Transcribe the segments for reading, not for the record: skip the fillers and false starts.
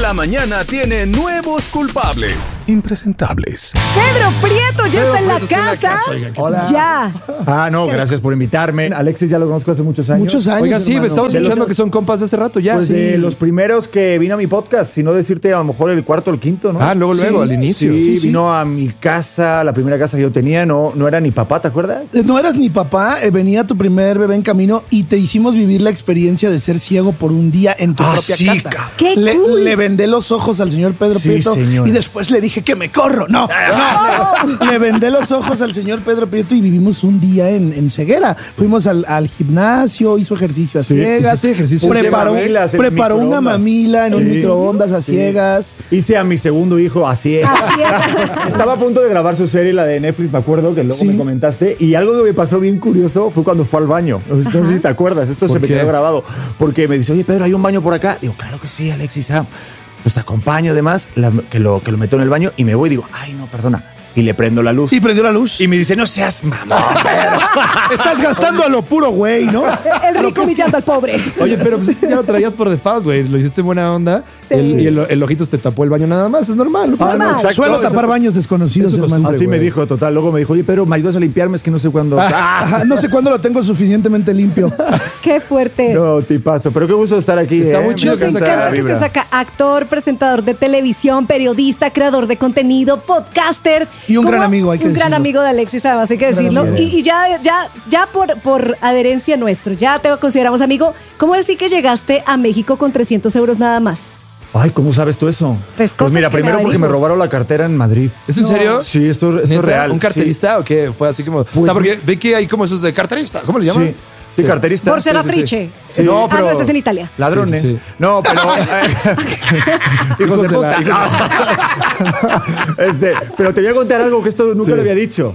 La mañana tiene nuevos culpables. Impresentables. Pedro Prieto ya está en la casa. Hola. Ya. No, gracias por invitarme. Alexis ya lo conozco hace muchos años. Muchos años. Oiga, sí, hermano. estamos escuchando que son compas de hace rato ya. Pues Sí. de los primeros que vino a mi podcast, si no decirte a lo mejor el cuarto o el quinto, ¿no? Luego, al inicio. Sí, vino a mi casa, la primera casa que yo tenía, no era ni papá, ¿te acuerdas? No eras ni papá, venía tu primer bebé en camino y te hicimos vivir la experiencia de ser ciego por un día en tu propia casa. ¡Qué Le, cool! le vendé los ojos al señor Pedro Sí, Prieto señor. y después le dije que me corro. No. Le vendé los ojos al señor Pedro Prieto y vivimos un día en ceguera. Fuimos al gimnasio, hizo ejercicio a ciegas. ¿hiciste ejercicio? Preparó, Mamilas en preparó una microondas. mamila en un microondas a ciegas. Hice a mi segundo hijo así. Así es. Estaba a punto de grabar su serie, la de Netflix, me acuerdo, que luego Sí. me comentaste. Y algo que me pasó bien curioso fue cuando fue al baño. No sé si te acuerdas, esto se ¿Por me qué? quedó grabado. Porque me dice, oye, Pedro, ¿hay un baño por acá? Digo, claro que sí, Alexis. Pues te acompaño, además, que lo meto en el baño y me voy y digo, ay, no, perdona. Y le prendo la luz. Y prendió la luz. Y me dice, no seas mamón. Estás gastando a lo puro, güey, ¿no? El rico humillando al pobre. Oye, pero pues este ya lo traías por default, güey. Lo hiciste en buena onda. Sí. Y el ojitos te tapó el baño nada más. Es normal. No pasa Normal. nada. exacto. Suelo tapar baños desconocidos, Eso hermano. Así me güey. dijo, total. Luego me dijo, oye, Pedro, ¿me ayudas a limpiarme? Es que no sé cuándo. Ajá, no sé cuándo lo tengo suficientemente limpio. ¡Qué fuerte! No, tipazo. Pero qué gusto estar aquí. Está muy Me chido Nos que encanta estés encanta la que vibra. estés acá. Actor, presentador de televisión, periodista, creador de contenido, podcaster. Y un gran ¿Cómo? amigo, hay que Un gran decirlo. amigo de Alexis, además, hay que Gran decirlo. amigo. Y ya por adherencia nuestro, ya te consideramos amigo. ¿Cómo decir que llegaste a México con 300 euros nada más? Ay, ¿cómo sabes tú eso? Pues cosas mira, que me primero porque me averiguo. robaron la cartera en Madrid. ¿Es en serio? Sí, esto es ¿Neta? real. ¿Un carterista o qué? Fue así como. Pues, o sea, porque ve que hay como esos de carterista. ¿Cómo le llaman? Sí, carterista. Por ser Sí, sí, sí. atriche. Sí. No, No, pero- ese es en Italia. Ladrones. Sí, sí, sí. No, pero. hijos de de puta. Pero te voy a contar algo que esto nunca Sí. lo había dicho.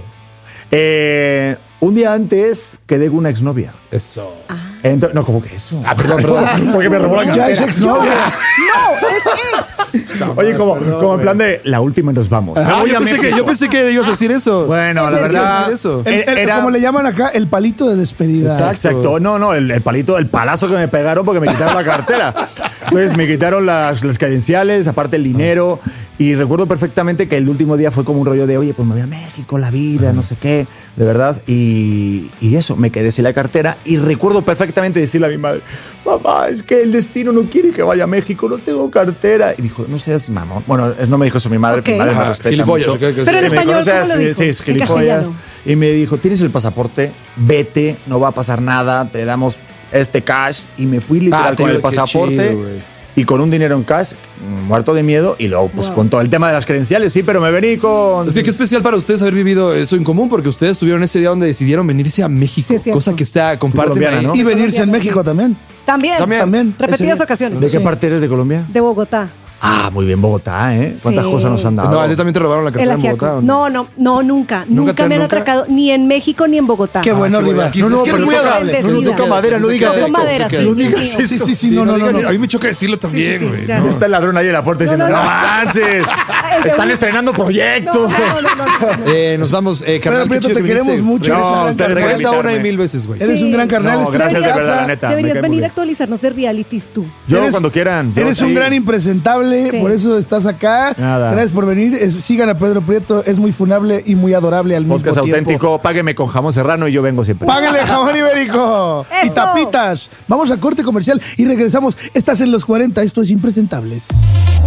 Un día antes quedé con una exnovia. Eso. No, ¿cómo que eso? Perdón. Porque me robó la Ya es cartera. exnovia. No, es ex. Oye, como en plan de la última y nos vamos. Me voy a México. Yo pensé que ibas a decir eso. Bueno, la Pensé que ibas a verdad. decir eso. Era- Como le llaman acá, el palito de despedida. Exacto. No, el palito, el palazo que me pegaron porque me quitaron la cartera. Entonces me quitaron las credenciales, aparte el dinero. Y recuerdo perfectamente que el último día fue como un rollo de, oye, pues me voy a México, la vida, no sé qué, de verdad. Y eso, me quedé sin la cartera. Y recuerdo perfectamente decirle a mi madre, mamá, es que el destino no quiere que vaya a México, no tengo cartera. Y me dijo, no seas mamón. Bueno, no me dijo eso mi madre, Ok. mi madre me Ajá, respeta gilipollas, mucho. ¿o qué? Pero en Sí, me dijo, español, no seas- ¿cómo lo dijo? sí, En gilipollas. castellano. Y me dijo, tienes el pasaporte, vete, no va a pasar nada, te damos este cash. Y me fui literal tío, con el qué pasaporte chido, güey. y con un dinero en cash, muerto de miedo. Y luego, pues Wow. con todo el tema de las credenciales, sí, pero me vení con... Es que qué especial para ustedes haber vivido eso en común, porque ustedes tuvieron ese día donde decidieron venirse a México, Sí, es cierto. cosa que está comparten Colombiana, ahí. ¿no? Y venirse en México también. También. También. Repetidas Ese- ocasiones. ¿De qué Sí. parte eres de Colombia? De Bogotá. Ah, muy bien, Bogotá, ¿eh? ¿Cuántas Sí. cosas nos han dado? No, a ti también te robaron la El cartera en ajiaco. Bogotá. ¿o No, nunca. Nunca me han nunca? atracado ni en México ni en Bogotá. Qué bueno, qué bueno. Riva. Aquí No, es no, que pero eres muy toca- adorable. No, no toca madera, no digas Toco esto. madera, sí. No digas Sí, eso. sí, no, no, digan- no. A mí me choca decirlo también, sí, güey. ya. No. Está el ladrón ahí en la puerta diciendo, no, no, no. manches, están estrenando proyectos. Nos vamos, carnal. Prieto, qué chido te que queremos viniste. mucho. No, Eres un gran ustedes carnal. Regresa invitarme. una y mil veces, güey. Eres un gran carnal. No, estás gracias en de verdad, casa. la neta. me Deberías cae muy venir a bien. actualizarnos de realities tú. Yo Eres- cuando quieran. yo Eres sí. un gran impresentable, Sí. por eso estás acá. Nada. Gracias por venir. Sigan a Pedro Prieto, es muy funable y muy adorable al mismo Podcast tiempo. auténtico, págueme con jamón serrano y yo vengo siempre. Páguenle jamón ibérico y ¡Eso! tapitas. Vamos a corte comercial y regresamos. Estás en los 40, esto es Impresentables.